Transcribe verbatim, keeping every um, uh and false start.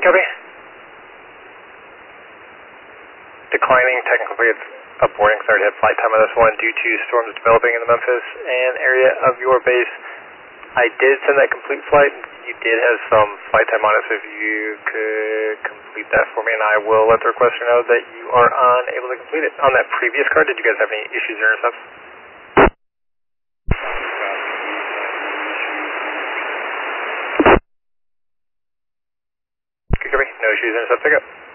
Copy. Declining, technically it's a boarding start hit flight time on this one due to storms developing in the Memphis and area of your base. I did send that complete flight. You did have some flight time on it, so if you could complete that for me, and I will let the requester know that you are unable to complete it. On that previous card, did you guys have any issues or intercepts? Okay, no issues, intercept, pick up.